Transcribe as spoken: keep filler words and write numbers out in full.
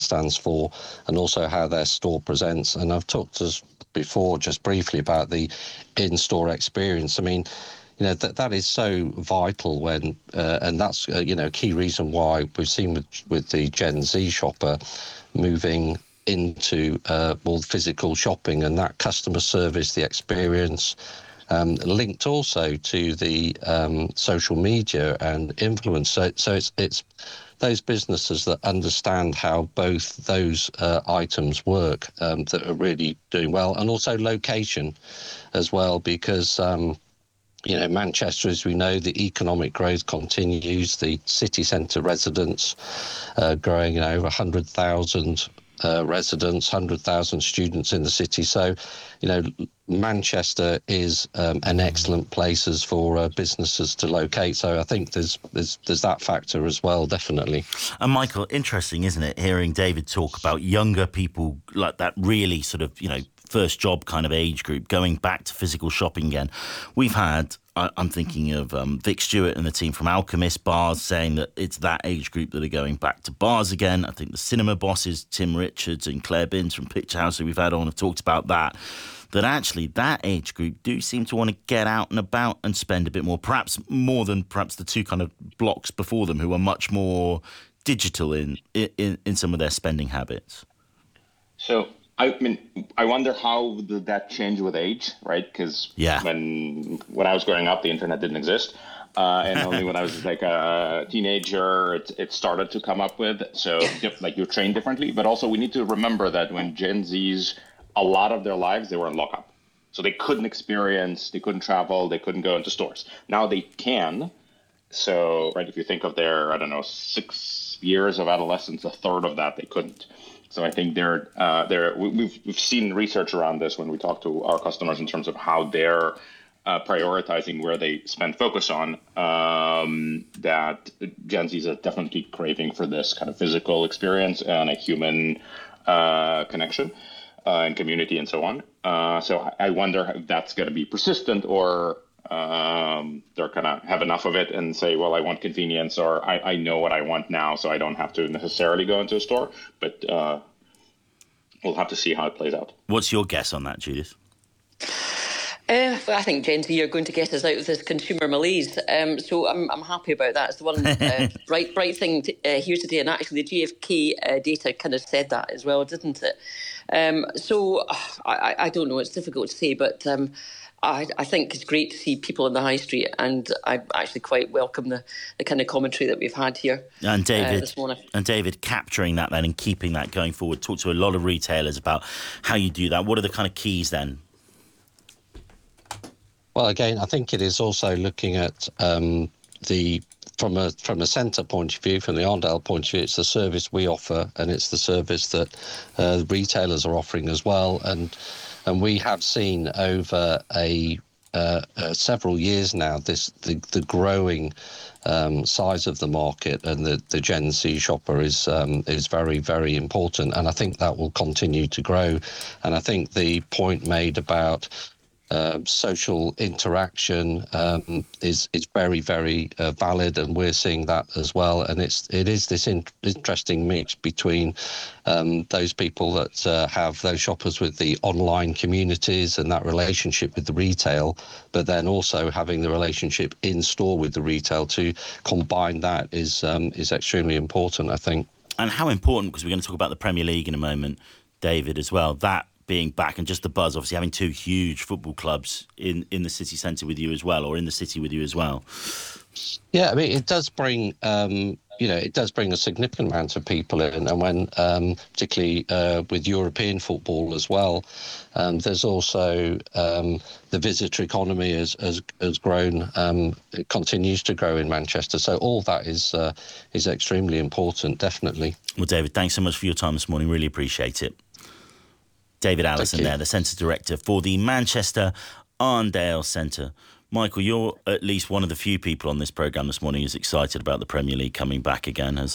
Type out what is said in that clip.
stands for, and also how their store presents. And I've talked us before just briefly about the in-store experience. I mean, you know, that that is so vital when, uh, and that's, uh, you know, a key reason why we've seen with, with the Gen Z shopper moving into uh, more physical shopping, and that customer service, the experience, um, linked also to the um, social media and influence. So, so it's it's those businesses that understand how both those uh, items work um, that are really doing well, and also location as well, because um, you know, Manchester, as we know, the economic growth continues. The city centre residents uh, growing, you know, over one hundred thousand uh, residents, one hundred thousand students in the city. So, you know, Manchester is um, an excellent place for uh, businesses to locate. So I think there's, there's there's that factor as well, definitely. And Michael, interesting, isn't it, hearing David talk about younger people like that really sort of, you know, first job kind of age group going back to physical shopping again. We've had, I'm thinking of um, Vic Stewart and the team from Alchemist Bars saying that it's that age group that are going back to bars again. I think the cinema bosses, Tim Richards and Claire Binns from Picture House, who we've had on, have talked about that, that actually that age group do seem to want to get out and about and spend a bit more, perhaps more than perhaps the two kind of blocks before them who are much more digital in in, in some of their spending habits. So, I mean, I wonder how did that change with age, right? Because yeah. when when I was growing up, the internet didn't exist. Uh, and only when I was like a teenager, it, it started to come up with. So, like, you're trained differently. But also, we need to remember that when Gen Zs, a lot of their lives, they were in lockup. So they couldn't experience, they couldn't travel, they couldn't go into stores. Now they can. So, right, if you think of their, I don't know, six years of adolescence, a third of that they couldn't. So I think they're, uh, they're, we've, we've seen research around this when we talk to our customers in terms of how they're uh, prioritizing where they spend focus on, um, that Gen Z is definitely craving for this kind of physical experience and a human uh, connection uh, and community and so on. Uh, so I wonder if that's going to be persistent, or um, they're going to have enough of it and say, well, I want convenience, or I, I know what I want now, so I don't have to necessarily go into a store. But uh, we'll have to see how it plays out. What's your guess on that, Judith? Uh, well, I think Gen Z are going to get us out of this consumer malaise. Um, so I'm I'm happy about that. It's the one uh, bright bright thing to, uh, here today, and actually the G F K uh, data kind of said that as well, didn't it? Um, so I, I don't know. It's difficult to say, but um, I, I think it's great to see people in the high street, and I actually quite welcome the, the kind of commentary that we've had here and David, uh, this morning. And David, capturing that then and keeping that going forward. Talk to a lot of retailers about how you do that. What are the kind of keys then? Well, again, I think it is also looking at um, the from a from a centre point of view, from the Arndale point of view. It's the service we offer, and it's the service that uh, retailers are offering as well. And and we have seen over a uh, uh, several years now this the the growing um, size of the market, and the, the Gen Z shopper is um, is very very important, and I think that will continue to grow. And I think the point made about Uh, social interaction um, is is very very uh, valid, and we're seeing that as well. And it's it is this in- interesting mix between um, those people that uh, have those shoppers with the online communities and that relationship with the retail, but then also having the relationship in store with the retail. To combine that is um, is extremely important, I think. And how important, because we're going to talk about the Premier League in a moment, David, as well, that being back and just the buzz, obviously having two huge football clubs in, in the city centre with you as well, or in the city with you as well. Yeah, I mean, it does bring, um, you know, it does bring a significant amount of people in. And when, um, particularly uh, with European football as well, um, there's also um, the visitor economy has, has, has grown, um, it continues to grow in Manchester. So all that is, uh, is extremely important, definitely. Well, David, thanks so much for your time this morning. Really appreciate it. David Allison there, the Centre Director for the Manchester Arndale Centre. Michael, you're at least one of the few people on this programme this morning who's excited about the Premier League coming back again. Has